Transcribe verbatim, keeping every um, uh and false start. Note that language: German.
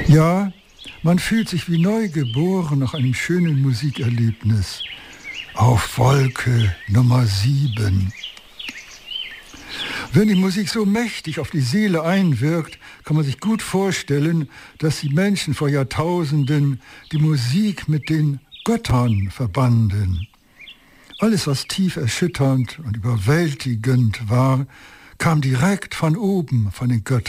Ja, man fühlt sich wie neugeboren nach einem schönen Musikerlebnis. Auf Wolke Nummer sieben. Wenn die Musik so mächtig auf die Seele einwirkt, kann man sich gut vorstellen, dass die Menschen vor Jahrtausenden die Musik mit den Göttern verbanden. Alles, was tief erschütternd und überwältigend war, kam direkt von oben, von den Göttern.